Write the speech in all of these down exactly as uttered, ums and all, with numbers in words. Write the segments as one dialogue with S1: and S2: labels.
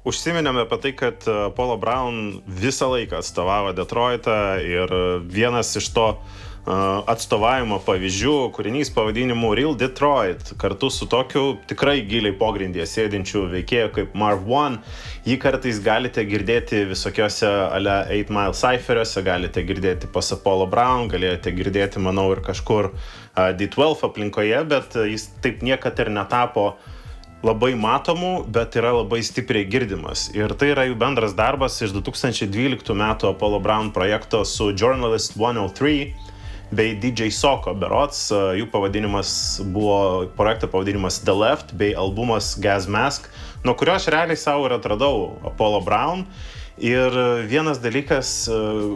S1: Užsiminėme apie tai, kad Apollo Brown visą laiką atstovavo Detroitą ir vienas iš to atstovavimo pavyzdžių, kūrinys pavadinimu Real Detroit, kartu su tokiu tikrai giliai pogrindyje sėdinčiu veikėju kaip Marv One. Jį kartais galite girdėti visokiose ale eight Mile Cypheriuose, galite girdėti pas Apollo Brown, galėjote girdėti, manau, ir kažkur D dvanašt aplinkoje, bet jis taip niekad ir netapo labai matomų, bet yra labai stipriai girdimas. Ir tai yra jų bendras darbas iš du tūkstančiai dvyliktų metų Apollo Brown projekto su Journalist one oh three bei D J Soko berods. Jų pavadinimas buvo, projekto pavadinimas The Left bei albumas Gas Mask, nuo kurio aš realiai savo ir atradau Apollo Brown. Ir vienas dalykas,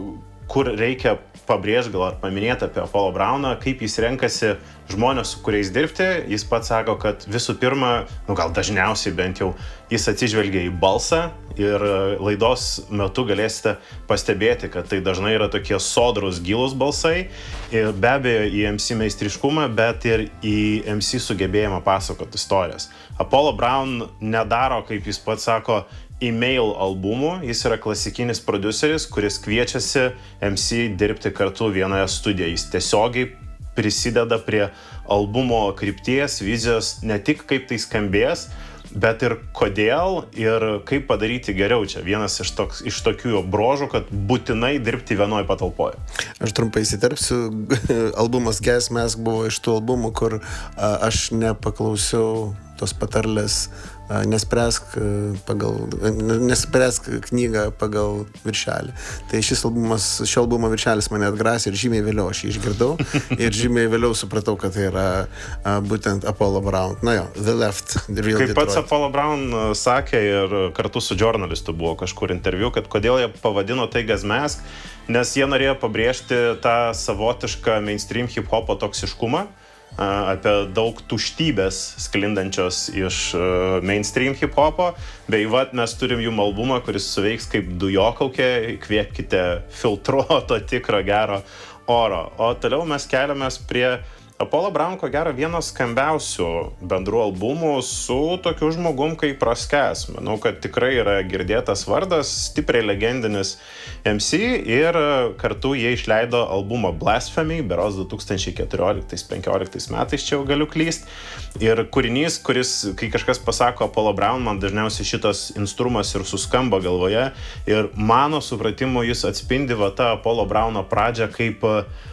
S1: kur reikia pabrėžti gal ar paminėti apie Apollo Browną, kaip jis renkasi žmonės, su kuriais dirbti. Jis pats sako, kad visų pirma, nu gal dažniausiai bent jau, jis atsižvelgia į balsą ir laidos metu galėsite pastebėti, kad tai dažnai yra tokie sodrus, gilūs balsai. Ir be abejo į M C meistriškumą, bet ir į M C sugebėjimą pasakoti istorijas. Apollo Brown nedaro, kaip jis pats sako, e-mail albumų, jis yra klasikinis prodiuseris, kuris kviečiasi M C dirbti kartu vienoje studijoje. Jis tiesiogiai prisideda prie albumo krypties, vizijos, ne tik kaip tai skambės, bet ir kodėl ir kaip padaryti geriau. Čia vienas iš, toks, iš tokių brožų, kad būtinai dirbti vienoje patalpoje.
S2: Aš trumpai įsiterpsiu, albumas Gas Mask buvo iš tų albumų, kur a, aš nepaklausiau tos patarlės nespręsk pagal, nespręsk knygą pagal viršelį. Tai šis albumas, šio albumo viršelis mane atgrasė ir žymiai vėliau aš jį išgirdau ir žymiai vėliau supratau, kad tai yra a, būtent Apollo Brown. Na jo, The Left, The Real
S1: Kaip
S2: Detroit.
S1: Pats Apollo Brown sakė ir kartu su žurnalistu buvo kažkur interviu, kad kodėl jie pavadino tai Gas Mask, nes jie norėjo pabrėžti tą savotišką mainstream hip-hopo toksiškumą, apie daug tuštybės sklindančios iš mainstream hip-hopo, bei vat mes turim jų albumą, kuris suveiks kaip dujokaukė, įkvėpkite filtruoto tikro gero oro. O toliau mes keliamės prie Apollo Brown, ko gero, vienas skambiausių bendrų albumų su tokiu žmogum kaip Raskes. Manau, kad tikrai yra girdėtas vardas, stipriai legendinis M C ir kartu jie išleido albumą Blasphemy, berods du tūkstančiai keturioliktais penkioliktais metais, čia jau galiu klyst. Ir kūrinys, kuris, kai kažkas pasako Apollo Brown, man dažniausiai šitas instrumas ir suskamba galvoje. Ir mano supratimu jis atspindi va tą Apollo Browno pradžią kaip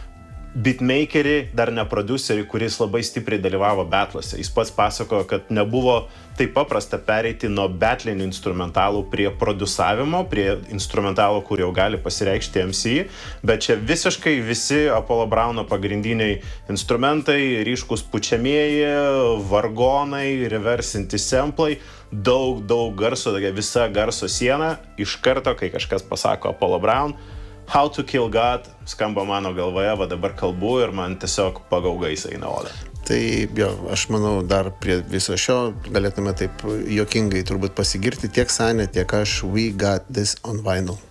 S1: beatmakerį, dar ne prodiuserį, kuris labai stipriai dalyvavo battlose. Jis pats pasakojo, kad nebuvo taip paprasta pereiti nuo battlinių instrumentalų prie produsavimo, prie instrumentalų, kur jau gali pasireikšti M C, bet čia visiškai visi Apollo Browno pagrindiniai instrumentai, ryškus pučiamieji, vargonai, reversinti samplai, daug, daug garso, visa garso siena. Iš karto, kai kažkas pasako Apollo Brown, How to Kill God skamba mano galvoje, va dabar kalbu ir man tiesiog pagaugais eina oda.
S2: Tai jo, aš manau, dar prie viso šio galėtume taip juokingai turbūt pasigirti tiek Sanė, tiek aš, we got this on vinyl.